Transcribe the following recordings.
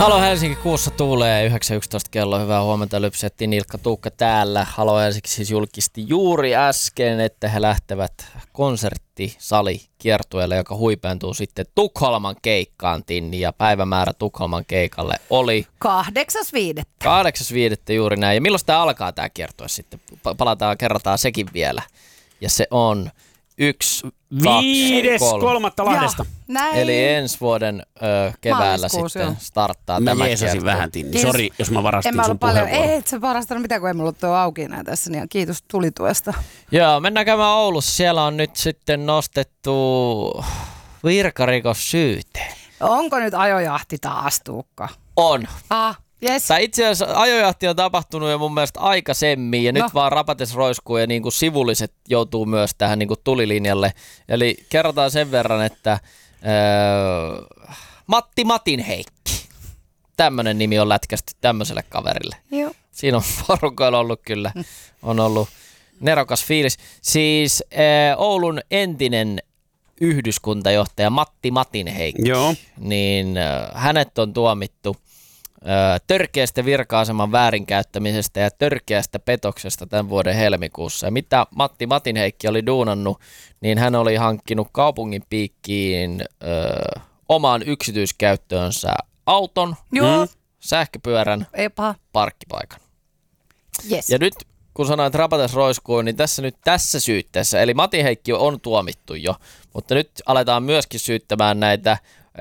Halo Helsinki, kuussa tuulee 9.11 kello. Hyvää huomenta, Lypsetti, Ilkka Tuukka täällä. Halo Helsinki siis julkisti juuri äsken, että he lähtevät konserttisalikiertueelle, joka huipentuu sitten Tukholman keikkaan, Tinni. Ja päivämäärä Tukholman keikalle oli 8.5. 8.5. juuri näin. Ja milloin tämä alkaa tämä kiertue sitten? Kerrataan sekin vielä. Ja se on 1, 2, 3. Lahdesta. Eli ensi vuoden keväällä sitten starttaa tämä kiertue. Vähän, Tinni. Sori, jos mä varastin sun puheenvuoron. Ei, et sä varastanut mitään, kun ei mulla ollut tuo auki enää tässä, niin kiitos tulituesta. Joo, mennään käymään Oulussa. Siellä on nyt sitten nostettu virkarikossyyte. Onko nyt ajojahti taas, Tuukka? On. Yes. Tai itse asiassa ajojahti on tapahtunut jo mun mielestä aikaisemmin ja nyt vaan rapates roiskuu ja niin kuin sivulliset joutuu myös tähän niin kuin tulilinjalle. Eli kerrotaan sen verran, että Matti Matinheikki, tämmöinen nimi on lätkästy tämmöiselle kaverille. Joo. Siinä on porukoilla ollut kyllä, on ollut nerokas fiilis. Siis Oulun entinen yhdyskuntajohtaja Matti Matinheikki, niin hänet on tuomittu törkeästä virka-aseman väärinkäyttämisestä ja törkeästä petoksesta tämän vuoden helmikuussa. Ja mitä Matti Matinheikki oli duunannut, niin hän oli hankkinut kaupungin piikkiin omaan yksityiskäyttöönsä auton, sähköpyörän, parkkipaikan. Yes. Ja nyt kun sanoin, että rapates roiskuu, niin tässä syytteessä, eli Matinheikki on tuomittu jo, mutta nyt aletaan myöskin syyttämään näitä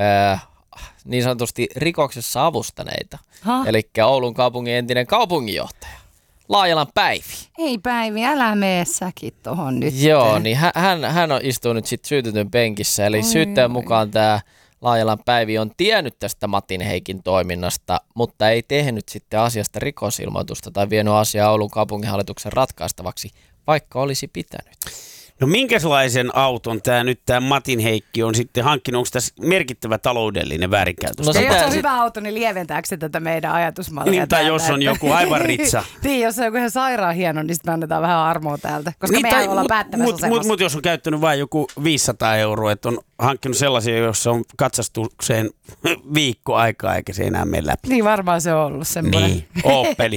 niin sanotusti rikoksessa avustaneita. Eli Oulun kaupungin entinen kaupunginjohtaja, Laajalan Päivi. Ei Päivi, älä mene säkin tohon nyt. Joo, niin hän istuu nyt sitten syytetyn penkissä. Eli syytteen mukaan tämä Laajalan Päivi on tiennyt tästä Matinheikin toiminnasta, mutta ei tehnyt sitten asiasta rikosilmoitusta tai vienyt asiaa Oulun kaupunginhallituksen ratkaistavaksi, vaikka olisi pitänyt. No minkälaisen auton tämä Matinheikki on sitten hankkinut? Onko tässä merkittävä taloudellinen väärinkäytös? No, jos on hyvä auto, niin lieventääkö se tätä meidän ajatusmallia? Niin, tai jos on joku aivan ritsa. Niin, jos on joku ihan sairaan hieno, niin sitten me annetaan vähän armoa täältä. Koska niin, mehän ollaan päättämässä asemassa. Mutta jos on käyttänyt vain joku 500 €, että on hankkinut sellaisia, joissa on katsastukseen viikko aikaa, eikä se enää mene läpi. Niin varmaan se on ollut semmoinen. Niin, Opeli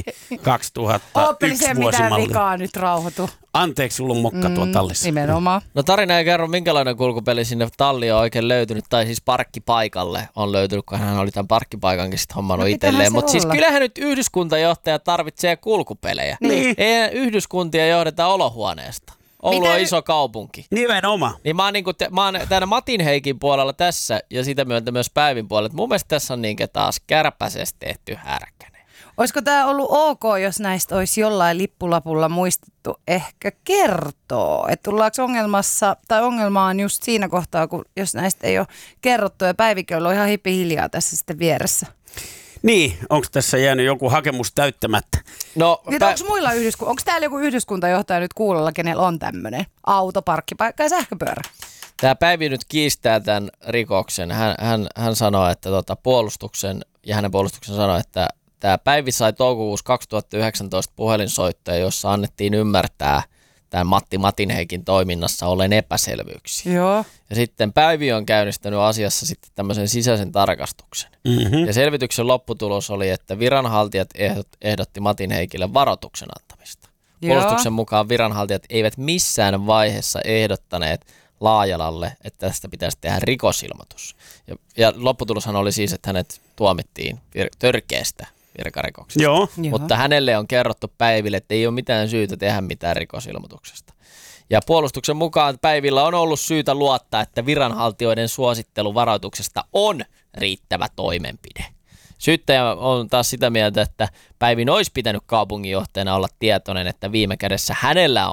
2001 Opeli se mitään vikaa nyt rauhoitu. Anteeksi, sulla on mokka tuo tallissa. Nimenomaan. No tarina ei kerro, minkälainen kulkupeli sinne talliin on oikein löytynyt, tai siis parkkipaikalle on löytynyt, kun hän oli tämän parkkipaikankin sitten hommannut itselleen. Mutta siis kyllähän nyt yhdyskuntajohtaja tarvitsee kulkupelejä. Niin. Ei yhdyskuntia johdeta olohuoneesta. Oulu on iso kaupunki. Nimenomaan. Niin mä oon täällä Matinheikin puolella tässä ja sitä myötä myös Päivin puolella. Mun mielestä tässä on niinkä taas kärpäisesti tehty härkänen. Olisiko tämä ollut ok, jos näistä olisi jollain lippulapulla muistettu ehkä kertoa? Että tullaanko ongelmaan just siinä kohtaa, kun jos näistä ei ole kerrottu ja Päivikö on ihan hiljaa tässä sitten vieressä? Niin, onko tässä jäänyt joku hakemus täyttämättä? No, onko täällä joku yhdyskuntajohtaja nyt kuulolla, kenellä on tämmöinen auto, parkkipaikka ja sähköpyörä? Tämä Päivi nyt kiistää tämän rikoksen. Hän sanoi, että puolustuksen sanoi, että tämä Päivi sai toukokuussa 2019 puhelinsoittoja, jossa annettiin ymmärtää tämän Matti Matinheikin toiminnassa olleen epäselvyyksiä. Joo. Ja sitten Päivi on käynnistänyt asiassa sitten tämmöisen sisäisen tarkastuksen. Mm-hmm. Ja selvityksen lopputulos oli, että viranhaltijat ehdotti Matinheikille varoituksen antamista. Puolustuksen mukaan viranhaltijat eivät missään vaiheessa ehdottaneet Laajalalle, että tästä pitäisi tehdä rikosilmoitus. Ja lopputuloshan oli siis, että hänet tuomittiin törkeästä virkarikoksesta. Joo. Mutta hänelle on kerrottu Päiville, että ei ole mitään syytä tehdä mitään rikosilmoituksesta. Ja puolustuksen mukaan Päivillä on ollut syytä luottaa, että viranhaltijoiden suosittelu varoituksesta on riittävä toimenpide. Syyttäjä on taas sitä mieltä, että Päivin olisi pitänyt kaupunginjohtajana olla tietoinen, että viime kädessä hänellä on